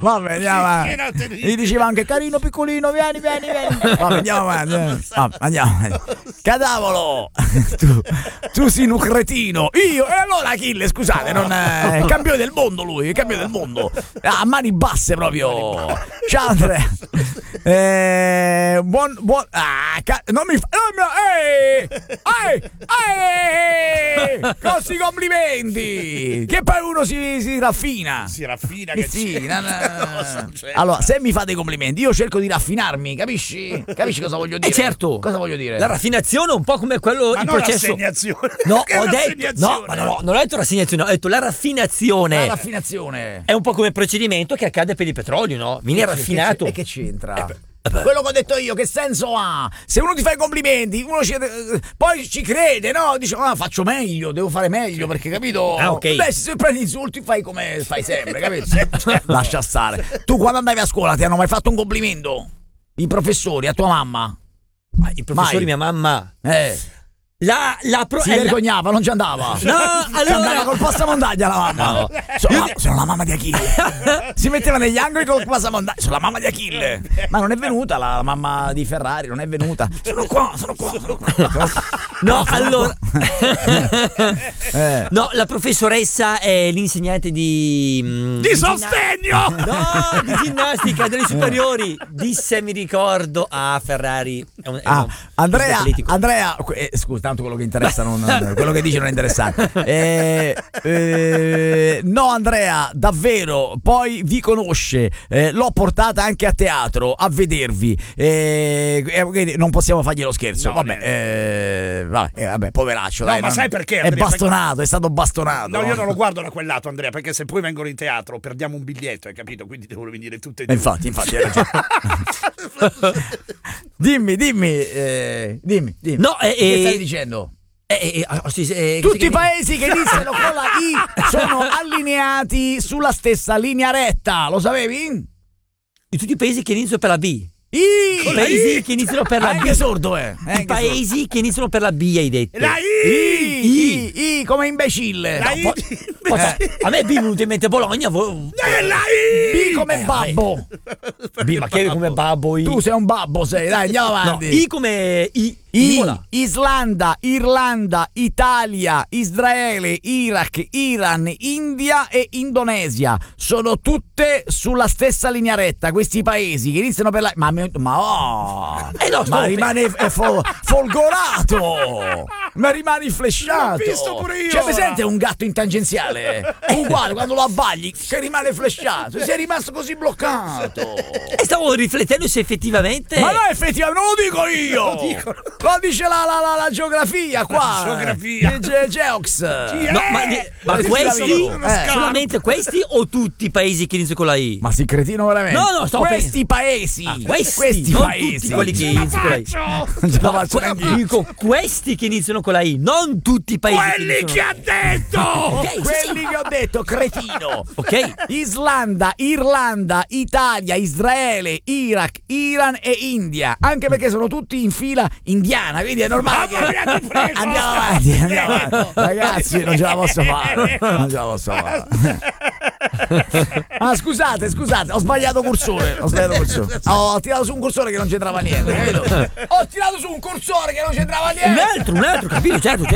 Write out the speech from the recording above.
Vabbè, andiamo avanti. Gli diceva anche carino piccolino, vieni. Vabbè, andiamo avanti. Andiamo. Cadavolo. Tu sei un cretino. Io? E allora Achille, scusate, non è campione del mondo lui, campione del mondo. A mani basse proprio. Ciao Andrea. Buon non mi fa. Grossi complimenti. Che poi uno si raffina. Si raffina che sì, allora, se mi fate i complimenti, io cerco di raffinarmi, capisci? Capisci cosa voglio dire? Certo. Cosa voglio dire? La raffinazione è un po' come quello ma il non processo. Rassegnazione. No, ho detto non ho detto rassegnazione, ho detto la raffinazione. La raffinazione è un po' come il procedimento che accade per il petrolio, no? Viene raffinato. E che c'entra? Quello che ho detto io, che senso ha? Se uno ti fa i complimenti, uno poi ci crede, no? Dice, faccio meglio, devo fare meglio, perché capito? Ok. Beh, se prendi insulti fai come fai sempre, capito? Lascia stare. Tu quando andavi a scuola ti hanno mai fatto un complimento? I professori, a tua mamma? I professori, mia mamma. Si vergognava, non ci andava. No, allora andava col passamontagna la mamma. No. Sono la mamma di Achille. Si metteva negli angoli col passamontagna. Sono la mamma di Achille. Ma non è venuta la mamma di Ferrari, non è venuta. Sono qua. No, allora. No, la professoressa è l'insegnante di sostegno. No, di ginnastica delle superiori. Disse, mi ricordo, a Ferrari. Andrea, scusa, tanto quello che interessa quello che dice non è interessante. No, Andrea, davvero, poi vi conosce, l'ho portata anche a teatro a vedervi, non possiamo fargli lo scherzo. No, vabbè, poveraccio. No, dai, ma sai perché, Andrea? È stato bastonato. No, io non lo guardo da quel lato, Andrea, perché se poi vengono in teatro perdiamo un biglietto, hai capito? Quindi devono venire tutte e due. Infatti hai ragione. Dimmi. No, che stai dicendo? Tutti i paesi che iniziano con la I sono allineati sulla stessa linea retta, lo sapevi? Tutti i paesi che iniziano per la B. I paesi che iniziano per la B. Che sordo è? I paesi che iniziano per la B, hai detto. La I come imbecille. A me B mi è venuto in mente Bologna. La B come babbo. B, ma che come babbo? Tu sei un babbo, sei. Dai, andiamo avanti. No, I come Islanda, Irlanda, Italia, Israele, Iraq, Iran, India e Indonesia sono tutte sulla stessa linea retta. Questi paesi che iniziano per la ma rimane folgorato, ma rimani flesciato. L'ho visto pure io. C'è presente un gatto in tangenziale? Uguale, quando lo abbagli che rimane flesciato. Sei rimasto così bloccato. E stavo riflettendo se effettivamente. Ma no, effettivamente non lo dico io. Lo dice la geografia qua. Geografia. Geox. Ma questi solamente questi o tutti i paesi che iniziano con la I? Ma sei cretino veramente? No, questi paesi. Questi non paesi. Tutti Quelli che iniziano con la I. Non ce la faccio neanche io. Dico questi che iniziano con la I, non tutti i paesi. Quelli che ha detto. Quelli che ho detto, cretino. Ok. Islanda, Irlanda, Italia, Israele, Iraq, Iran e India. Anche perché sono tutti in fila indiana, quindi è normale che andiamo avanti. Ragazzi, non ce la posso fare. Scusate, ho sbagliato cursore. Ho tirato su un cursore che non c'entrava niente, capito? Un altro, capito? Certo.